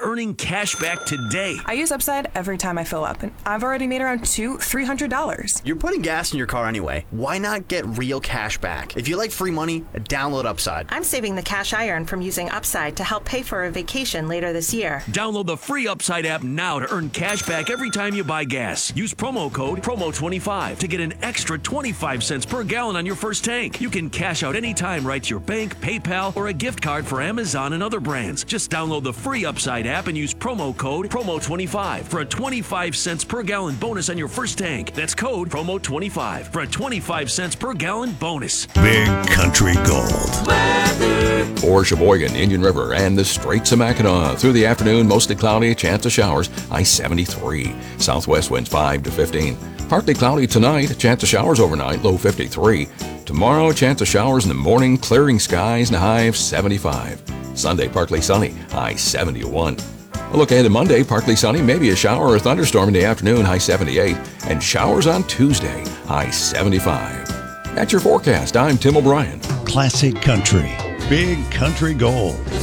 earning cash back today. I use Upside every time I fill up, and I've already made around $300. You're putting gas in your car anyway. Why not get real cash back? If you like free money, download Upside. I'm saving the cash I earn from using Upside to help pay for a vacation later this year. Download the free Upside app now to earn cash back every time you buy gas. Use promo code PROMO25 to get an extra 25 cents per gallon on your first tank. You can cash out anytime right to your bank, PayPal, or a gift card for Amazon and other brands. Just download the free Upside app and use promo code PROMO25 for a 25 cents per gallon bonus on your first tank. That's code PROMO25 for a 25 cents per gallon bonus. Big Country Gold. For Sheboygan, Indian River, and the Straits of Mackinac. Through the afternoon, mostly cloudy, chance of showers, high 73. Southwest winds 5 to 15. Partly cloudy tonight, chance of showers overnight, low 53. Tomorrow, chance of showers in the morning, clearing skies, and a high of 75. Sunday, partly sunny, high 71. A look ahead to Monday, partly sunny, maybe a shower or thunderstorm in the afternoon, high 78. And showers on Tuesday, high 75. That's your forecast. I'm Tim O'Brien. Classic Country. Big Country Gold.